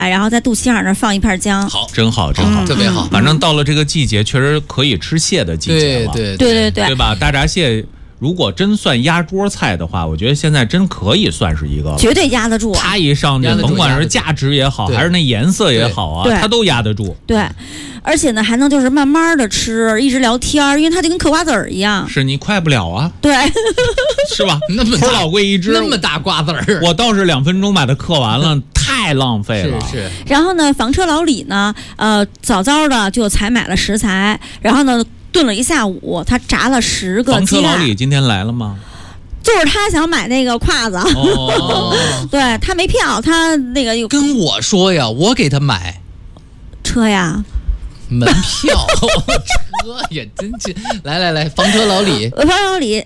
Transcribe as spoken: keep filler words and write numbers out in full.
然后在肚脐眼那放一片姜。 好， 真好，真好， 特别好。 反正到了这个季节，确实可以吃蟹的季节了。 对对对对对， 对吧？大闸蟹如果真算压桌菜的话，我觉得现在真可以算是一个了， 绝对压得住。 它一上阵，甭管是价值也好，还是那颜色也好啊，它都压得住。 对。而且呢，还能就是慢慢的吃，一直聊天，因为它就跟嗑瓜子儿一样。 是你快不了啊， 对， 是吧？ 那么齁老贵一只， 那么大瓜子儿， 我倒是两分钟把它嗑完了，太浪费了。 是是。 然后呢，房车老李呢，呃，早早的就采买了食材，然后呢，炖了一下午，他炸了十个鸡蛋。 房车老李今天来了吗？ 就是他想买那个胯子， 哦， 对他没票，他那个跟我说呀，我给他买车呀。 门票车也真是，来来来，房车老李， 房车老李